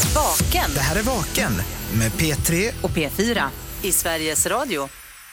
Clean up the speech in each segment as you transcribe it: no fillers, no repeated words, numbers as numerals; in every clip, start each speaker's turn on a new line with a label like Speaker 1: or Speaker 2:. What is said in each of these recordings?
Speaker 1: Vaken.
Speaker 2: Det här är Vaken med P3
Speaker 1: och P4 i Sveriges Radio.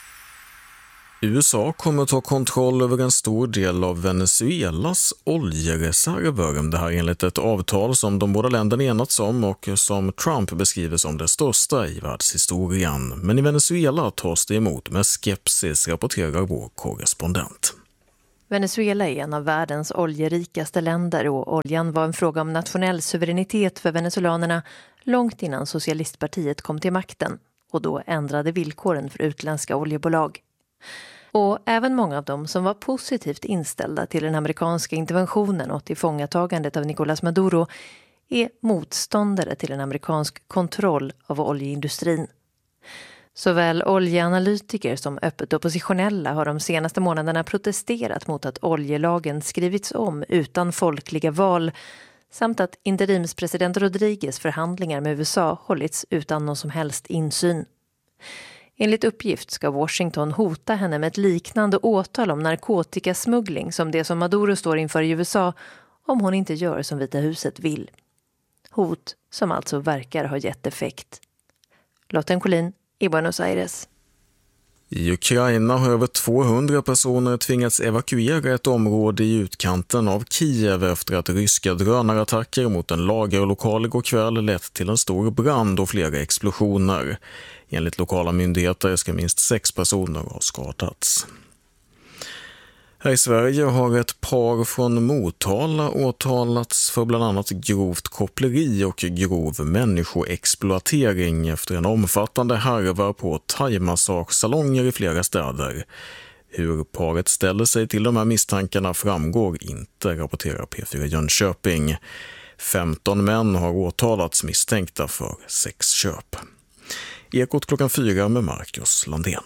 Speaker 3: USA kommer ta kontroll över en stor del av Venezuelas oljereserver. Det här enligt ett avtal som de båda länderna enats om och som Trump beskriver som det största i världshistorien. Men i Venezuela tas det emot med skepsis, rapporterar vår korrespondent.
Speaker 4: Venezuela är en av världens oljerikaste länder och oljan var en fråga om nationell suveränitet för venezolanerna långt innan socialistpartiet kom till makten och då ändrade villkoren för utländska oljebolag. Och även många av dem som var positivt inställda till den amerikanska interventionen och tillfångatagandet av Nicolás Maduro är motståndare till en amerikansk kontroll av oljeindustrin. Såväl oljeanalytiker som öppet oppositionella har de senaste månaderna protesterat mot att oljelagen skrivits om utan folkliga val samt att interimspresident Rodriguez förhandlingar med USA hållits utan någon som helst insyn. Enligt uppgift ska Washington hota henne med ett liknande åtal om narkotikasmuggling som det som Maduro står inför i USA om hon inte gör som Vita huset vill. Hot som alltså verkar ha gett effekt. Lotten Collin i Buenos Aires.
Speaker 3: I Ukraina har över 200 personer tvingats evakuera ett område i utkanten av Kiev efter att ryska drönarattacker mot en lagerlokal igår kväll lett till en stor brand och flera explosioner. Enligt lokala myndigheter ska minst 6 personer ha skadats. Här i Sverige har ett par från Motala åtalats för bland annat grovt koppleri och grov människoexploatering efter en omfattande härva på thai-massagesalonger i flera städer. Hur paret ställer sig till de här misstankarna framgår inte, rapporterar P4 Jönköping. 15 män har åtalats misstänkta för sexköp. Ekot klockan 4 med Marcus Landén.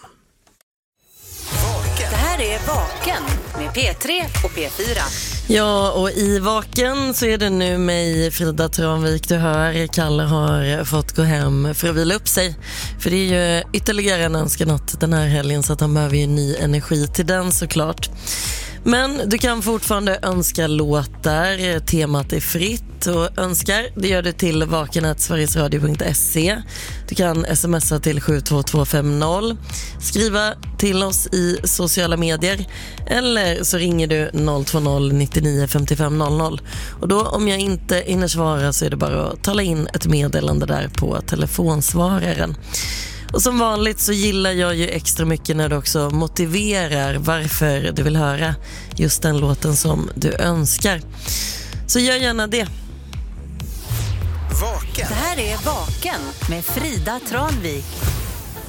Speaker 1: Det här är Vaken med P3 och P4.
Speaker 5: Ja, och i Vaken så är det nu mig, Frida Tranvik, du hör. Kalle har fått gå hem för att vila upp sig. För det är ju ytterligare en önskenatt den här helgen så att han behöver ju ny energi till den såklart. Men du kan fortfarande önska låtar, temat är fritt och önskar, det gör du till vaken@sverigesradio.se. Du kan smsa till 72250, skriva till oss i sociala medier eller så ringer du 020 99 55 00. Och då om jag inte hinner svara så är det bara att tala in ett meddelande där på telefonsvararen. Och som vanligt så gillar jag ju extra mycket när du också motiverar varför du vill höra just den låten som du önskar. Så gör gärna det.
Speaker 2: Vaken.
Speaker 1: Det här är Vaken med Frida Tranvik.